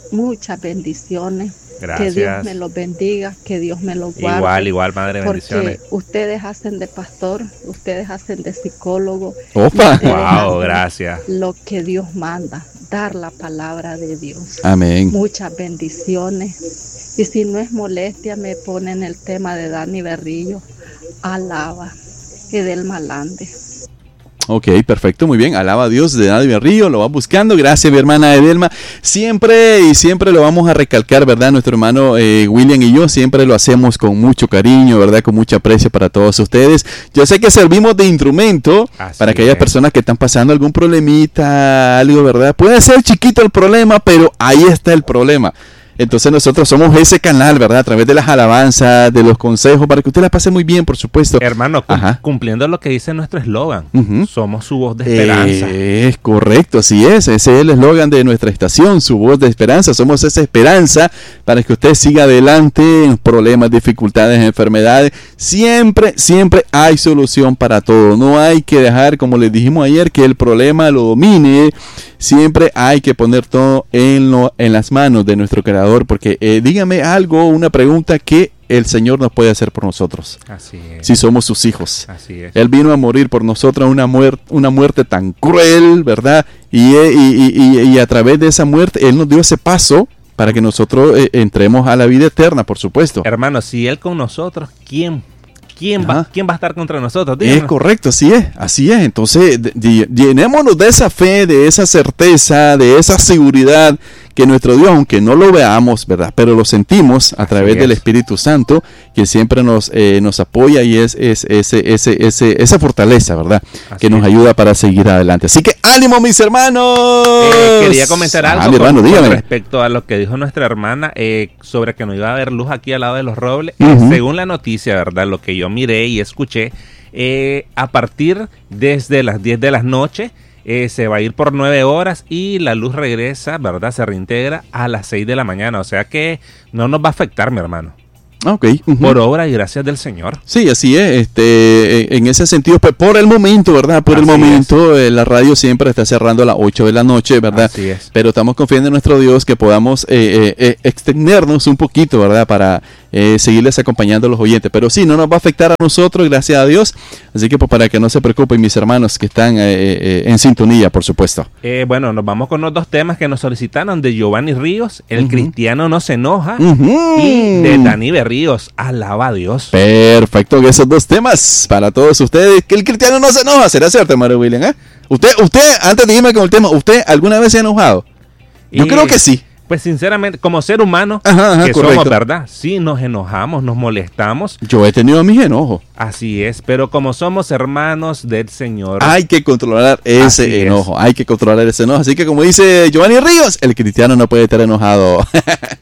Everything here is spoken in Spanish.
Muchas bendiciones. Gracias. Que Dios me los bendiga, que Dios me los guarde. Igual, madre, bendiciones. Porque ustedes hacen de pastor, ustedes hacen de psicólogo. Opa. Wow, gracias. Lo que Dios manda, dar la palabra de Dios. Amén. Muchas bendiciones. Y si no es molestia, me ponen el tema de Dani Berrillo. Alaba, Edelma Lande. Ok, perfecto, muy bien. Alaba a Dios de Dani Berrillo, lo va buscando. Gracias, mi hermana Edelma. Siempre lo vamos a recalcar, ¿verdad? Nuestro hermano William y yo siempre lo hacemos con mucho cariño, ¿verdad? Con mucho aprecio para todos ustedes. Yo sé que servimos de instrumento para aquellas personas que están pasando algún problemita, algo, ¿verdad? Puede ser chiquito el problema, pero ahí está el problema. Entonces nosotros somos ese canal, ¿verdad? A través de las alabanzas, de los consejos, para que usted la pase muy bien, por supuesto. Hermano, cumpliendo lo que dice nuestro eslogan, somos su voz de esperanza. Es correcto, así es. Ese es el eslogan de nuestra estación, su voz de esperanza. Somos esa esperanza para que usted siga adelante en problemas, dificultades, enfermedades. Siempre hay solución para todo. No hay que dejar, como les dijimos ayer, que el problema lo domine. Siempre hay que poner todo en las manos de nuestro Creador, porque dígame algo, una pregunta que el Señor nos puede hacer por nosotros. Así es. Si somos sus hijos. Así es. Él vino a morir por nosotros una muerte tan cruel, ¿verdad? Y a través de esa muerte, Él nos dio ese paso para que nosotros entremos a la vida eterna, por supuesto. Hermano, si Él con nosotros, ¿quién va a estar contra nosotros? Díganos. Es correcto, así es. Entonces, llenémonos de esa fe, de esa certeza, de esa seguridad que nuestro Dios, aunque no lo veamos, ¿verdad? Pero lo sentimos a través del Espíritu Santo, que siempre nos apoya y es esa fortaleza, ¿verdad? Que nos ayuda para seguir adelante. Así que ánimo, mis hermanos. Quería comentar algo con respecto a lo que dijo nuestra hermana sobre que no iba a haber luz aquí al lado de los robles. Según la noticia, ¿verdad? Lo que yo miré y escuché, a partir desde las 10 de la noche, se va a ir por 9 horas y la luz regresa, ¿verdad? Se reintegra a las 6 de la mañana. O sea que no nos va a afectar, mi hermano. Okay. Por obra y gracias del Señor. Sí, así es. En ese sentido, pues, por el momento, ¿verdad? Por el momento, la radio siempre está cerrando a las 8 de la noche, ¿verdad? Así es. Pero estamos confiando en nuestro Dios que podamos extendernos un poquito, ¿verdad? Para seguirles acompañando a los oyentes. Pero sí, no nos va a afectar a nosotros, gracias a Dios. Así que, pues, para que no se preocupen mis hermanos que están en sintonía, por supuesto. Bueno, nos vamos con los dos temas que nos solicitaron de Giovanni Ríos, El cristiano no se enoja, y de Dani Berrillo. Alaba a Dios. Perfecto, esos dos temas para todos ustedes. Que el cristiano no se enoja, ¿será cierto, hermano William? Usted, antes de irme con el tema, ¿usted alguna vez se ha enojado? Yo creo que sí. Pues sinceramente, como ser humano que somos, ¿verdad? Sí, nos enojamos, nos molestamos. Yo he tenido mis enojos. Así es, pero como somos hermanos del Señor, hay que controlar ese enojo. Hay que controlar ese enojo. Así que como dice Giovanni Ríos, el cristiano no puede estar enojado.